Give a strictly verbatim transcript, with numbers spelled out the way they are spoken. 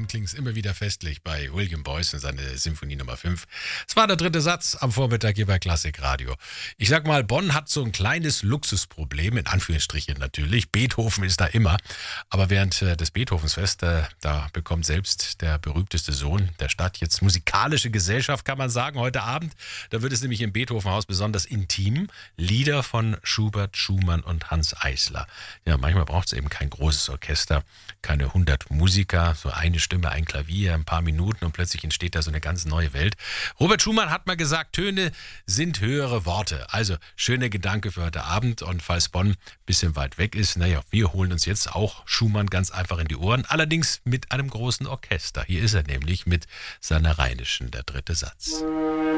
Abend klingt es immer wieder festlich bei William Boyce und seine Symphonie Nummer fünf. Es war der dritte Satz am Vormittag hier bei Klassikradio. Ich sag mal, Bonn hat so ein kleines Luxusproblem, in Anführungsstrichen natürlich. Beethoven ist da immer. Aber während äh, des Beethovensfest, äh, da bekommt selbst der berühmteste Sohn der Stadt jetzt musikalische Gesellschaft, kann man sagen, heute Abend. Da wird es nämlich im Beethovenhaus besonders intim. Lieder von Schubert, Schumann und Hanns Eisler. Ja, manchmal braucht es eben kein großes Orchester, keine hundert Musiker, so eine Stimme, ein Klavier, ein paar Minuten und plötzlich entsteht da so eine ganz neue Welt. Robert Schumann hat mal gesagt, Töne sind höhere Worte. Also schöner Gedanke für heute Abend, und falls Bonn ein bisschen weit weg ist, naja, wir holen uns jetzt auch Schumann ganz einfach in die Ohren, allerdings mit einem großen Orchester. Hier ist er nämlich mit seiner Rheinischen, der dritte Satz.